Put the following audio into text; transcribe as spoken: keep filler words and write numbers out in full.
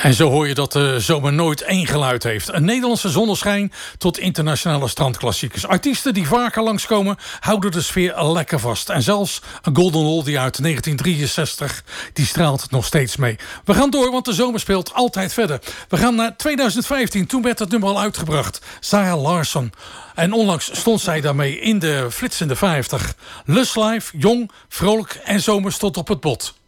En zo hoor je dat de zomer nooit één geluid heeft. Een Nederlandse zonneschijn tot internationale strandklassiekers. Artiesten die vaker langskomen houden de sfeer lekker vast. En zelfs een Golden Oldie uit negentien drieënzestig, die straalt nog steeds mee. We gaan door, want de zomer speelt altijd verder. We gaan naar tweeduizend vijftien, toen werd het nummer al uitgebracht. Sarah Larsson. En onlangs stond zij daarmee in de flitsende vijftig. Lust Life, jong, vrolijk en zomers tot op het bot.